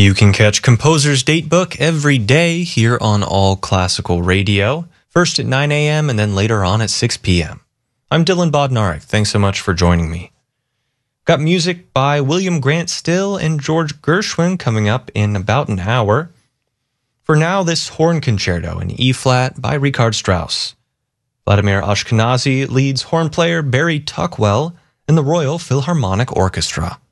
You can catch Composer's Datebook every day here on All Classical Radio, first at 9 a.m. and then later on at 6 p.m. I'm Dylan Bodnarik. Thanks so much for joining me. Got music by William Grant Still and George Gershwin coming up in about an hour. For now, this horn concerto in E-flat by Richard Strauss. Vladimir Ashkenazy leads horn player Barry Tuckwell and the Royal Philharmonic Orchestra.